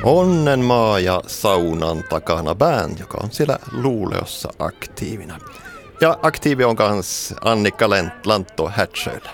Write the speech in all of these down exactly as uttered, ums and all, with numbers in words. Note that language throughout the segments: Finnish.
Onnenmaa ja saunan takana band, joka on siellä Luuleåssa aktiivina. Ja aktiivi on myös Annika Lantto Härtsöllä.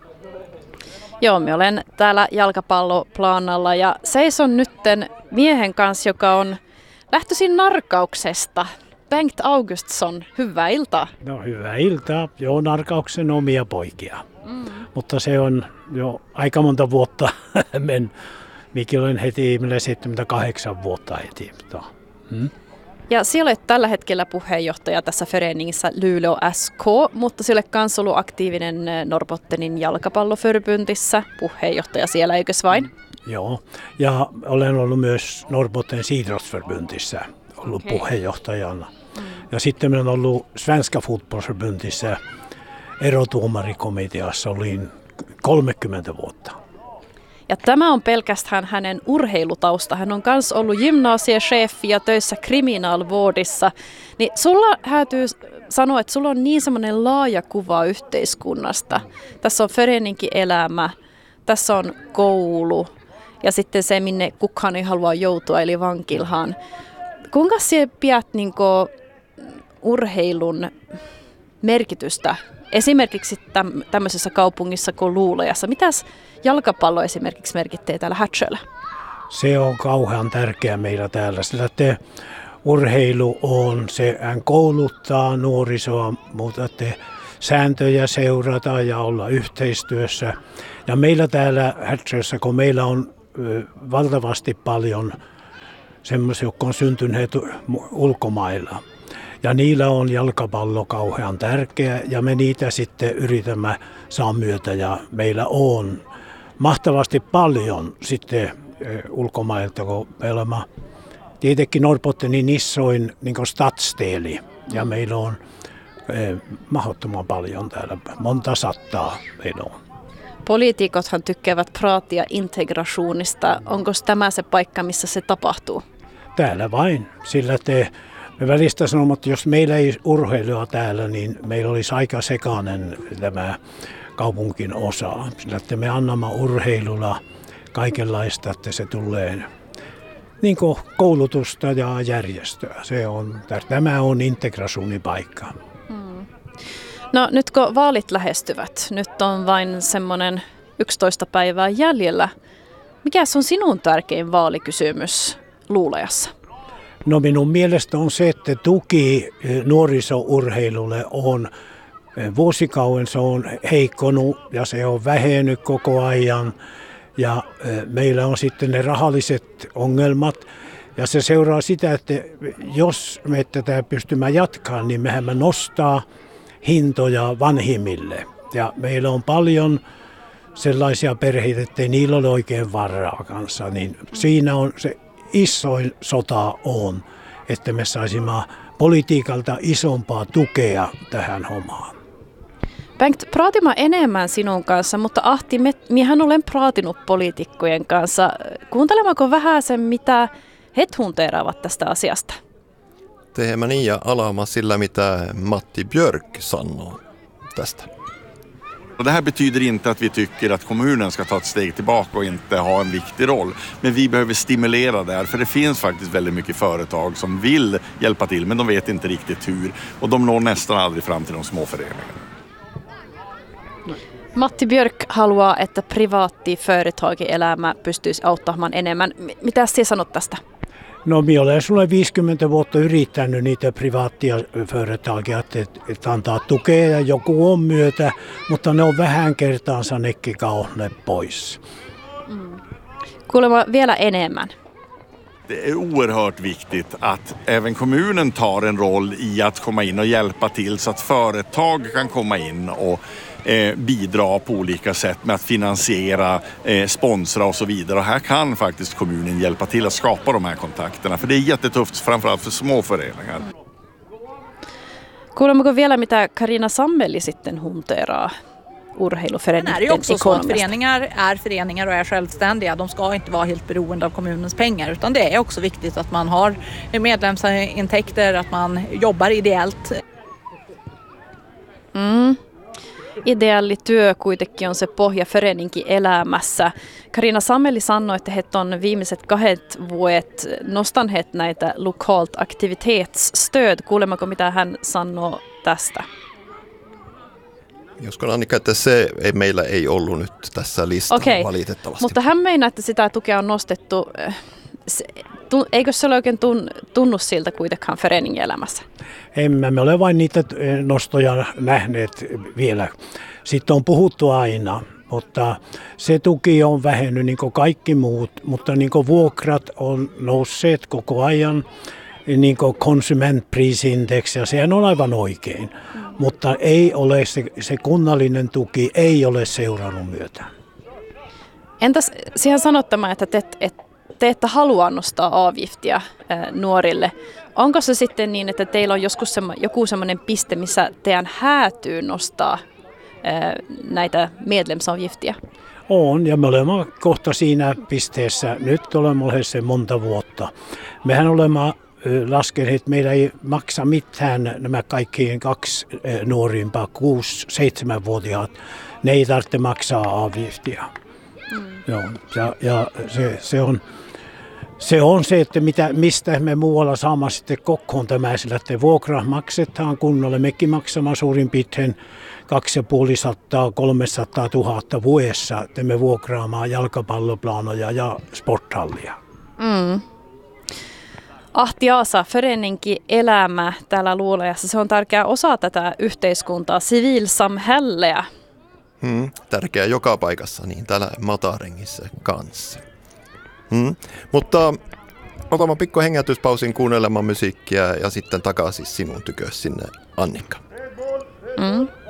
Joo, me olen täällä jalkapalloplaanalla ja seison nytten miehen kanssa, joka on lähtöisin Narkauksesta. Bengt Augustsson, hyvää iltaa. No hyvää iltaa. Joo, Narkauksen omia poikia. Mm. Mutta se on jo aika monta vuotta. Men, mikin olen heti seitsemänkymmentäkahdeksan vuotta heti. Mm. Ja siellä olet tällä hetkellä puheenjohtaja tässä föreningissä Luleå S K, mutta siellä on myös ollut aktiivinen Norrbottenin jalkapalloförbundissä, puheenjohtaja siellä, eikös vain? Joo, ja olen ollut myös Norrbottenin idrottsförbundissä, ollut okay. puheenjohtajana. Mm. Ja sitten olen ollut Svenska fotbollsförbundissä erotuomarikomiteassa, olin kolmekymmentä vuotta. Ja tämä on pelkästään hänen urheilutausta. Hän on myös ollut gymnasiechefi ja töissä kriminaalvuodissa. Niin sulla täytyy sanoa, että sulla on niin semmoinen laaja kuva yhteiskunnasta. Tässä on föreninkin elämä, tässä on koulu ja sitten se, minne kukaan ei halua joutua, eli vankilhaan. Kuinka sinä pidät niin kuin urheilun merkitystä esimerkiksi täm, tämmöisessä kaupungissa kuin Luuleåssa? Mitäs jalkapallo esimerkiksi merkittää täällä Härtsöllä? Se on kauhean tärkeä meillä täällä, sillä te urheilu on, se hän kouluttaa nuorisoa, mutta te sääntöjä seurata ja olla yhteistyössä. Ja meillä täällä Härtsössä, kun meillä on ö, valtavasti paljon semmoisia, jotka on syntyneet ulkomailla. Ja niillä on jalkapallo kauhean tärkeä ja me niitä sitten yritämme saa myötä ja meillä on mahtavasti paljon sitten ulkomailta, kun meillä on tietenkin Norrbottenin isoin niin stadsdeli ja meillä on eh, mahdottoman paljon täällä, monta sattaa meillä on. Poliitikothan tykkäävät praatia integrationista. Onko tämä se paikka, missä se tapahtuu? Täällä vain, sillä te me välistä sanomme, että jos meillä ei urheilua täällä, niin meillä olisi aika sekainen tämä kaupunkin osa. Sillä että me annamme urheilulla kaikenlaista, että se tulee niin kuin koulutusta ja järjestöä. Se on, tämä on integraationipaikka. Hmm. No nyt kun vaalit lähestyvät, nyt on vain semmoinen yksitoista päivää jäljellä. Mikä on sinun tärkein vaalikysymys Luuleåssa? No minun mielestä on se, että tuki nuorisourheilulle on vuosikauden se on heikkonut ja se on vähennyt koko ajan. Ja meillä on sitten ne rahalliset ongelmat ja se seuraa sitä, että jos me tätä pystymme jatkamaan, niin mehän me nostaa hintoja vanhimmille. Ja meillä on paljon sellaisia perheitä, että ei niillä ole oikein varaa kanssa, niin siinä on se isoin sota on, että me saisimme politiikalta isompaa tukea tähän hommaan. Bengt, praatimme enemmän sinun kanssa, mutta Ahti, minähän olen praatinut poliitikkojen kanssa. Kuuntelemmeko vähän sen, mitä he hunteeraavat tästä asiasta? Teemme niin ja alaama sillä, mitä Matti Björk sanoo tästä. Det här betyder inte att vi tycker att kommunen ska ta ett steg tillbaka och inte ha en viktig roll. Men vi behöver stimulera där, för det finns faktiskt väldigt mycket företag som vill hjälpa till, men de vet inte riktigt hur. Och de når nästan aldrig fram till de små föreningarna. Matti Björk haluaa, että privaatti företagielämä pystyisi auttamaan enemmän. Mitä sinä sanot tästä? No minä olen sulle viisikymmentä vuotta yrittänyt niitä privaattia företagia, että, että antaa tukea ja joku on myötä, mutta ne on vähän kertaansa nekin kauhean pois. Mm. Kuulemma vielä enemmän. Det är oerhört viktigt att även kommunen tar en roll i att komma in och hjälpa till så att företag kan komma in och eh, bidra på olika sätt med att finansiera, eh, sponsra och så vidare. Och här kan faktiskt kommunen hjälpa till att skapa de här kontakterna, för det är jättetufft framförallt för små föreningar. Kuulemmeko vielä mitä Carina Sammeli sitten hunteeraa urheiluföreningen? Det är ju också så att föreningar är föreningar och är självständiga. De ska inte vara helt beroende av kommunens pengar, utan det är också viktigt att man har medlemsintäkter, att man jobbar ideellt. Mm. Ideaali työ kuitenkin on se pohja föreninkin elämässä. Carina Sammeli sanoi, että he on viimeiset kahdet vuodet nostaneet näitä lokalt aktivitetsstöd. Kuulemmeko mitä hän sanoo tästä? Josko Annika, että se ei, meillä ei ollut nyt tässä listalla Okei, valitettavasti. Mutta hän meinaa, että sitä tukea on nostettu. Se, tu, eikö se ole oikein tun, tunnu siltä kuitenkaan föreningen elämässä? Emme me ole vain niitä nostoja nähneet vielä. Sitten on puhuttu aina, mutta se tuki on vähennyt niin kuin kaikki muut, mutta niin kuin vuokrat on nousseet koko ajan, niin kuin konsumentprisindeksi, ja sehän on aivan oikein. Mm. Mutta ei ole se, se kunnallinen tuki ei ole seurannut myötä. Entäs siihen sanottamaan, että te, et, te ette halua nostaa avgiftia ää, nuorille. Onko se sitten niin, että teillä on joskus sema, joku sellainen piste, missä teidän häätyy nostaa ää, näitä medlemsavgiftia? On, ja me olemme kohta siinä pisteessä. Nyt olemme olleet se monta vuotta. Mehän olemme laskeneet, että meillä ei maksa mitään nämä kaikkien kaksi nuorimpaa, kuusi, seitsemänvuotiaat. Ne ei tarvitse maksaa avgiftia. Mm. Joo, ja, ja se, se, on, se on se, että mitä, mistä me muualla saamme sitten kokoon tämä, sillä että vuokra maksetaan kunnolle. Mekin maksamme suurin piirtein kaksi ja puoli sataa, kolmesataa tuhatta vuodessa, että me vuokraamaan jalkapalloplanoja ja sporthallia. Mm. Ahti Aasa, föreninki elämä täällä Luulajassa, se on tärkeä osa tätä yhteiskuntaa, siviilsamhälleä. Hmm, tärkeä joka paikassa, niin täällä Matarengissä kanssa. Hmm. Mutta otamme pikku hengätyspausin kuunnelemaan musiikkia ja sitten takaisin sinun tykö sinne, Annika. Mm.